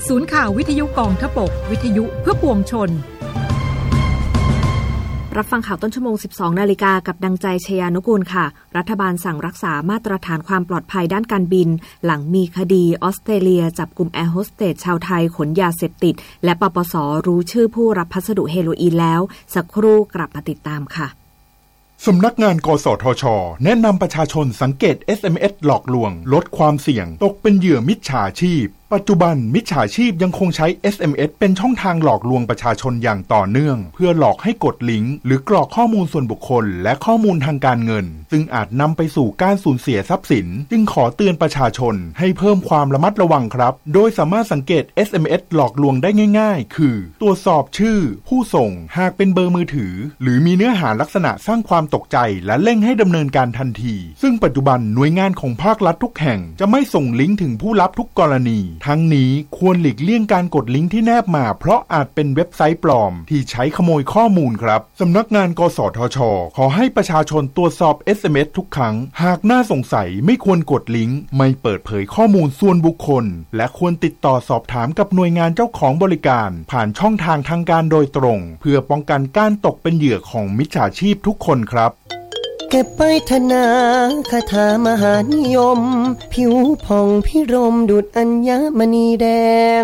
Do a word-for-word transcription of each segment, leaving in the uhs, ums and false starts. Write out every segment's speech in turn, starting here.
ศูนย์ข่าววิทยุกองทพบกวิทยุเพื่อปวงชนรับฟังข่าวต้นชั่วโมง สิบสอง นาฬิกากับดังใจชยานุกูลค่ะรัฐบาลสั่งรักษามาตรฐานความปลอดภัยด้านการบินหลังมีคดีออสเตรเลียจับกุมแอร์โฮสเตสชาวไทยขนยาเสพติดและปปส.รู้ชื่อผู้รับพัสดุเฮโรอีนแล้วสักครู่กลับมาติดตามค่ะสำนักงานกสทช.แนะนำประชาชนสังเกต เอส เอ็ม เอส หลอกลวงลดความเสี่ยงตกเป็นเหยื่อมิจฉาชีพปัจจุบันมิจฉาชีพยังคงใช้ เอส เอ็ม เอส เป็นช่องทางหลอกลวงประชาชนอย่างต่อเนื่องเพื่อหลอกให้กดลิงก์หรือกรอกข้อมูลส่วนบุคคลและข้อมูลทางการเงินซึ่งอาจนำไปสู่การสูญเสียทรัพย์สินจึงขอเตือนประชาชนให้เพิ่มความระมัดระวังครับโดยสามารถสังเกต เอส เอ็ม เอส หลอกลวงได้ง่ายๆคือตรวจสอบชื่อผู้ส่งหากเป็นเบอร์มือถือหรือมีเนื้อหาลักษณะสร้างความตกใจและเร่งให้ดำเนินการทันทีซึ่งปัจจุบันหน่วยงานของภาครัฐทุกแห่งจะไม่ส่งลิงก์ถึงผู้รับทุกกรณีทั้งนี้ควรหลีกเลี่ยงการกดลิงก์ที่แนบมาเพราะอาจเป็นเว็บไซต์ปลอมที่ใช้ขโมยข้อมูลครับสำนักงานกสทช.ขอให้ประชาชนตรวจสอบ เอส เอ็ม เอส ทุกครั้งหากน่าสงสัยไม่ควรกดลิงก์ไม่เปิดเผยข้อมูลส่วนบุคคลและควรติดต่อสอบถามกับหน่วยงานเจ้าของบริการผ่านช่องทางทางการโดยตรงเพื่อป้องกันการตกเป็นเหยื่อของมิจฉาชีพทุกคนครับเก็บไปธนาคาถามหานิยมผิวผ่องพิรมดุจอัญมณีแดง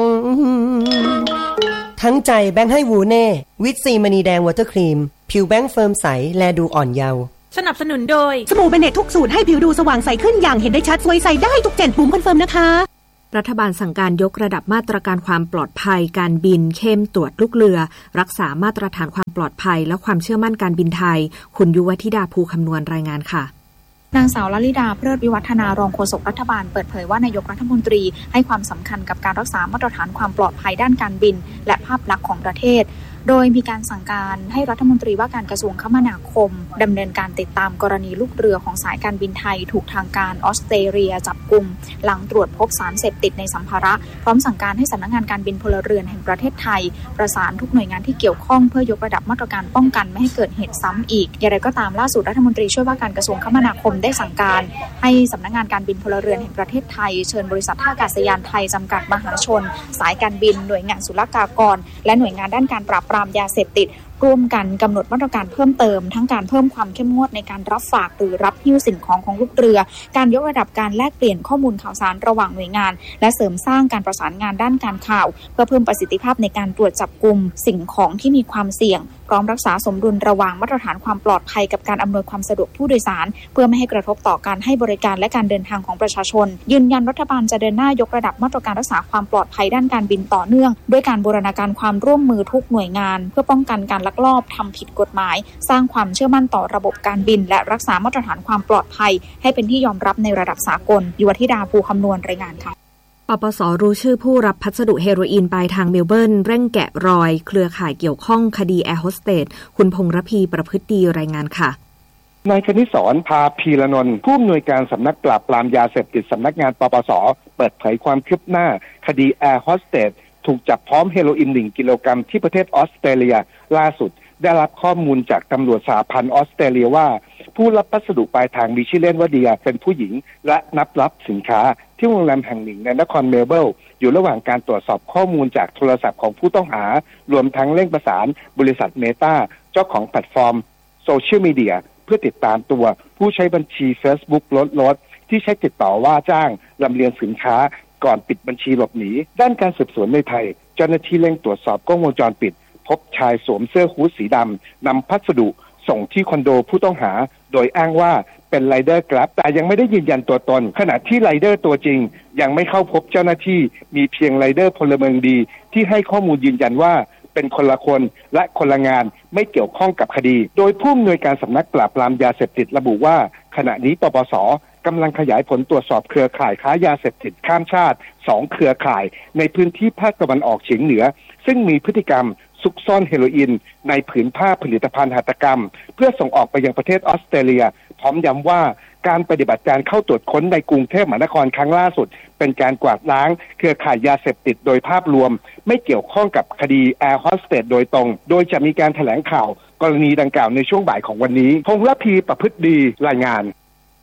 ทั้งใจแบงค์ให้วูเน่วิตซีมณีแดงวอเตอร์ครีมผิวแบงค์เฟิร์มใสแลดูอ่อนเยาว์สนับสนุนโดยสบู่เบเนตทุกสูตรให้ผิวดูสว่างใสขึ้นอย่างเห็นได้ชัดสวยใสได้ทุกเจนปุ่มคอนเฟิร์มนะคะรัฐบาลสั่งการยกระดับมาตรการความปลอดภัยการบินเข้มตรวจลูกเรือรักษามาตรฐานความปลอดภัยและความเชื่อมั่นการบินไทยคุณยุวธิดาภูคำนวณรายงานค่ะนางสาวลลิดาเพลิดวิวัฒนารองโฆษกรัฐบาลเปิดเผยว่านายกรัฐมนตรีให้ความสำคัญกับการรักษามาตรฐานความปลอดภัยด้านการบินและภาพลักษณ์ของประเทศโดยมีการสั่งการให้รัฐมนตรีว่าการกระทรวงคมนาคมดำเนินการติดตามกรณีลูกเรือของสายการบินไทยถูกทางการออสเตรเลียจับกุมหลังตรวจพบสารเสพติดในสัมภาระพร้อมสั่งการให้สำนักงานการบินพลเรือนแห่งประเทศไทยประสานทุกหน่วยงานที่เกี่ยวข้องเพื่อยกระดับมาตรการป้องกันไม่ให้เกิดเหตุซ้ำอีกอย่างไรก็ตามล่าสุดรัฐมนตรีช่วยว่าการกระทรวงคมนาคมได้สั่งการให้สำนักงานการบินพลเรือนแห่งประเทศไทยเชิญบริษัทท่าอากาศยานไทยจำกัดมหาชนสายการบินหน่วยงานศุลกากรและหน่วยงานด้านการปราบปรามยาเสพติดร่วมกันกำหนดมาตรการเพิ่มเติมทั้งการเพิ่มความเข้มงวดในการรับฝากหรือรับหิ้วสิ่งของของลูกเรือการยกระดับการแลกเปลี่ยนข้อมูลข่าวสารระหว่างหน่วยงานและเสริมสร้างการประสานงานด้านการข่าวเพื่อเพิ่มประสิทธิภาพในการตรวจจับกุมสิ่งของที่มีความเสี่ยงพร้อมรักษาสมดุลระหว่างมาตรฐานความปลอดภัยกับการอำนวยความสะดวกผู้โดยสารเพื่อไม่ให้กระทบต่อการให้บริการและการเดินทางของประชาชนยืนยันรัฐบาลจะเดินหน้ายกระดับมาตรการรักษาความปลอดภัยด้านการบินต่อเนื่องด้วยการบูรณาการความร่วมมือทุกหน่วยงานเพื่อป้องกันการลักลอบทำผิดกฎหมายสร้างความเชื่อมั่นต่อระบบการบินและรักษามาตรฐานความปลอดภัยให้เป็นที่ยอมรับในระดับสากลยุวธิดาภูคำนวณรายงานค่ะปปส.รู้ชื่อผู้รับพัสดุเฮโรอีนปลายทางเมลเบิร์นเร่งแกะรอยเครือข่ายเกี่ยวข้องคดีแอร์โฮสเตสคุณพงษ์ระพีประพฤติดีรายงานค่ะนายคณิศร พาพีรนนท์ผู้อำนวยการสำนักปราบปรามยาเสพติดสำนักงานปปส.เปิดเผยความคืบหน้าคดีแอร์โฮสเตสถูกจับพร้อมเฮโรอีนหนึ่งกิโลกรัมที่ประเทศออสเตรเลียล่าสุดได้รับข้อมูลจากตำรวจสหพันธ์ออสเตรเลียว่าผู้รับพัสดุปลายทางมีชื่อเล่นว่าเดียเป็นผู้หญิงและนับรับสินค้าที่โรงแรมแห่งหนึ่งในนครเมลเบิลน์อยู่ระหว่างการตรวจสอบข้อมูลจากโทรศัพท์ของผู้ต้องหารวมทั้งเร่งประสานบริษัทเมตาเจ้าของแพลตฟอร์มโซเชียลมีเดียเพื่อติดตามตัวผู้ใช้บัญชี Facebook รถรถที่ใช้ติดต่อว่าจ้างลำเลียงสินค้าก่อนปิดบัญชีหลบหนีด้านการสืบสวนในไทยเจ้าหน้าที่เร่งตรวจสอบกล้องวงจรปิดพบชายสวมเสื้อฮู้ดสีดำนำพัสดุส่งที่คอนโดผู้ต้องหาโดยอ้างว่าเป็นไรเดอร์กราฟแต่ยังไม่ได้ยืนยันตัวตนขณะที่ไรเดอร์ตัวจริงยังไม่เข้าพบเจ้าหน้าที่มีเพียงไรเดอร์พลเมืองดีที่ให้ข้อมูลยืนยันว่าเป็นคนละคนและคนละงานไม่เกี่ยวข้องกับคดีโดยผู้อำนวยการสำนักปราบปรามยาเสพติดระบุว่าขณะนี้ปปส.กำลังขยายผลตรวจสอบเครือข่ายค้ายาเสพติดข้ามชาติสองเครือข่ายในพื้นที่ภาคตะวันออกเฉียงเหนือซึ่งมีพฤติกรรมซุกซ่อนเฮโรอีนในผืนผ้าผลิตภัณฑ์หัตถกรรมเพื่อส่งออกไปยังประเทศออสเตรเลียพร้อมย้ำว่าการปฏิบัติการเข้าตรวจค้นในกรุงเทพมหานครครั้งล่าสุดเป็นการกวาดล้างเครือข่ายยาเสพติดโดยภาพรวมไม่เกี่ยวข้องกับคดีแอร์โฮสเตสโดยตรงโดยจะมีการแถลงข่าวกรณีดังกล่าวในช่วงบ่ายของวันนี้พงษ์ระพีประพฤติดีรายงาน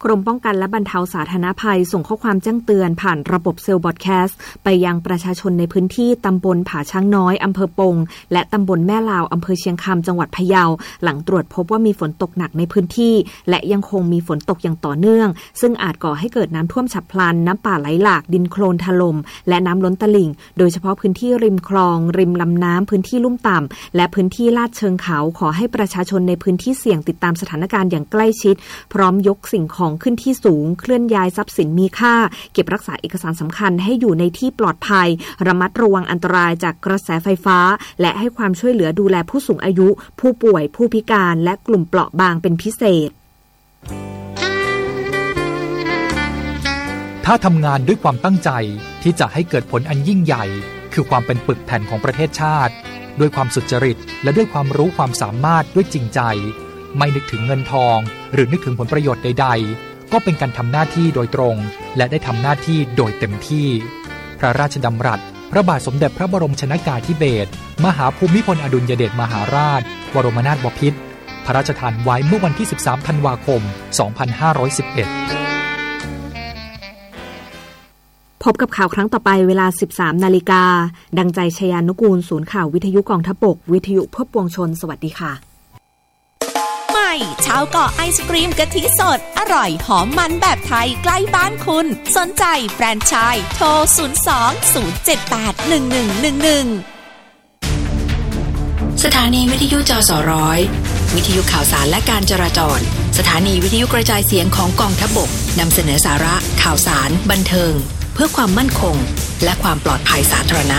กรมป้องกันและบรรเทาสาธารณภัยส่งข้อความแจ้งเตือนผ่านระบบเซลล์บอดแคสต์ไปยังประชาชนในพื้นที่ตำบลผาช้างน้อยอำเภอปงและตำบลแม่ลาวอำเภอเชียงคำจังหวัดพะเยาหลังตรวจพบว่ามีฝนตกหนักในพื้นที่และยังคงมีฝนตกอย่างต่อเนื่องซึ่งอาจก่อให้เกิดน้ำท่วมฉับพลันน้ำป่าไหลหลากดินโคลนถล่มและน้ำล้นตลิ่งโดยเฉพาะพื้นที่ริมคลองริมลำน้ำพื้นที่ลุ่มต่ำและพื้นที่ลาดเชิงเขาขอให้ประชาชนในพื้นที่เสี่ยงติดตามสถานการณ์อย่างใกล้ชิดพร้อมยกสิ่งของขึ้นที่สูงเคลื่อนย้ายทรัพย์สินมีค่าเก็บรักษาเอกสารสำคัญให้อยู่ในที่ปลอดภัยระมัดระวังอันตรายจากกระแสไฟฟ้าและให้ความช่วยเหลือดูแลผู้สูงอายุผู้ป่วยผู้พิการและกลุ่มเปราะบางเป็นพิเศษถ้าทำงานด้วยความตั้งใจที่จะให้เกิดผลอันยิ่งใหญ่คือความเป็นปึกแผ่นของประเทศชาติด้วยความสุจริตและด้วยความรู้ความสามารถด้วยจริงใจไม่นึกถึงเงินทองหรือนึกถึงผลประโยชน์ใดๆก็เป็นการทำหน้าที่โดยตรงและได้ทำหน้าที่โดยเต็มที่พระราชดำรัสพระบาทสมเด็จพระบรมชนกาธิเบศรมหาภูมิพลอดุลยเดชมหาราชบรมนาถบพิตรพระราชทานไว้เมื่อวันที่สิบสามธันวาคมสองพันห้าร้อยสิบเอ็ดพบกับข่าวครั้งต่อไปเวลา สิบสาม นาฬิกาดังใจชยานุกูลศูนย์ข่าววิทยุกองทัพบกวิทยุเพื่อปวงชนสวัสดีค่ะใหม่ชาวเกาะไอศกรีมกะทิสดอร่อยหอมมันแบบไทยใกล้บ้านคุณสนใจแฟรนไชส์โทรศูนย์ สอง ศูนย์ เจ็ด แปด หนึ่ง หนึ่ง หนึ่ง หนึ่งสถานีวิทยุจสร้อยวิทยุข่าวสารและการจราจรสถานีวิทยุกระจายเสียงของกองทัพบกนำเสนอสาระข่าวสารบันเทิงเพื่อความมั่นคงและความปลอดภัยสาธารณะ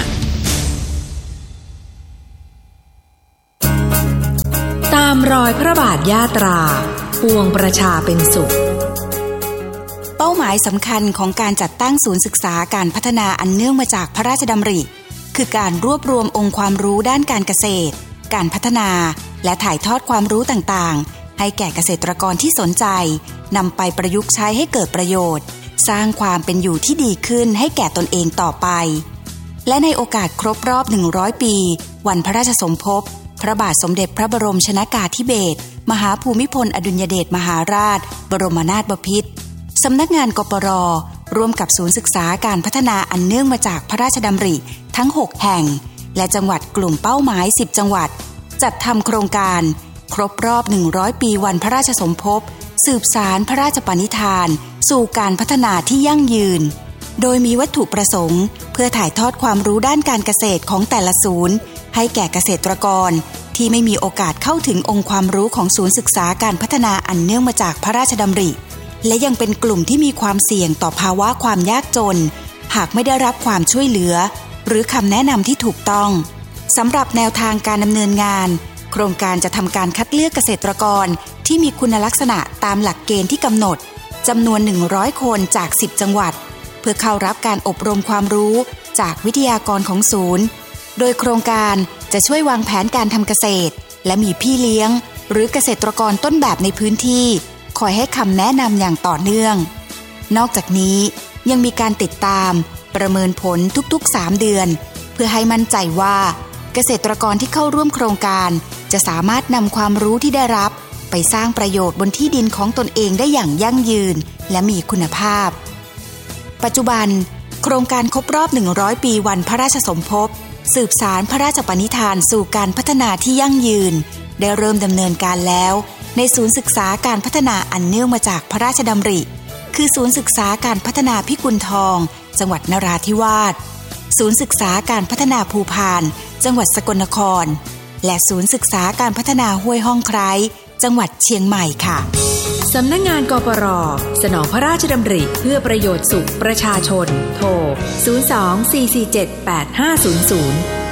ตามรอยพระบาทยาตราปวงประชาเป็นสุขเป้าหมายสำคัญของการจัดตั้งศูนย์ศึกษาการพัฒนาอันเนื่องมาจากพระราชดำริคือการรวบรวมองค์ความรู้ด้านการเกษตรการพัฒนาและถ่ายทอดความรู้ต่างๆให้แก่เกษตรกรที่สนใจนำไปประยุกต์ใช้ให้เกิดประโยชน์สร้างความเป็นอยู่ที่ดีขึ้นให้แก่ตนเองต่อไปและในโอกาสครบรอบหนึ่งร้อยปีวันพระราชสมภพพระบาทสมเด็จพระบรมชนกาธิเบศรมหาภูมิพลอดุลยเดชมหาราชบรมนาถบพิตรสำนักงานกปร.ร่วมกับศูนย์ศึกษาการพัฒนาอันเนื่องมาจากพระราชดำริทั้งหกแห่งและจังหวัดกลุ่มเป้าหมายสิบจังหวัดจัดทำโครงการครบรอบหนึ่งร้อยปีวันพระราชสมภพสืบสารพระราชปณิธานสู่การพัฒนาที่ยั่งยืนโดยมีวัตถุประสงค์เพื่อถ่ายทอดความรู้ด้านการเกษตรของแต่ละศูนย์ให้แก่เกษตรกรที่ไม่มีโอกาสเข้าถึงองค์ความรู้ของศูนย์ศึกษาการพัฒนาอันเนื่องมาจากพระราชดำริและยังเป็นกลุ่มที่มีความเสี่ยงต่อภาวะความยากจนหากไม่ได้รับความช่วยเหลือหรือคำแนะนำที่ถูกต้องสำหรับแนวทางการดำเนินงานโครงการจะทำการคัดเลือกเกษตรกรที่มีคุณลักษณะตามหลักเกณฑ์ที่กำหนดจำนวนหนึ่งร้อยคนจากสิบจังหวัดเพื่อเข้ารับการอบรมความรู้จากวิทยากรของศูนย์โดยโครงการจะช่วยวางแผนการทำเกษตรและมีพี่เลี้ยงหรือเกษตรกรต้นแบบในพื้นที่คอยให้คำแนะนำอย่างต่อเนื่องนอกจากนี้ยังมีการติดตามประเมินผลทุกๆสามเดือนเพื่อให้มั่นใจว่าเกษตรกรที่เข้าร่วมโครงการจะสามารถนำความรู้ที่ได้รับไปสร้างประโยชน์บนที่ดินของตนเองได้อย่างยั่งยืนและมีคุณภาพปัจจุบันโครงการครบรอบหนึ่งร้อยปีวันพระราชสมภพสืบสารพระราชปณิธานสู่การพัฒนาที่ยั่งยืนได้เริ่มดำเนินการแล้วในศูนย์ศึกษาการพัฒนาอันเนื่องมาจากพระราชดำริคือศูนย์ศึกษาการพัฒนาพิกุลทองจังหวัดนราธิวาสศูนย์ศึกษาการพัฒนาภูพานจังหวัดสกลนครและศูนย์ศึกษาการพัฒนาห้วยห้องไคร้จังหวัดเชียงใหม่ค่ะสำนักงานกปร.สนองพระราชดำริเพื่อประโยชน์สุขประชาชนโทรศูนย์ สอง สี่ สี่ เจ็ด แปด ห้า ศูนย์ ศูนย์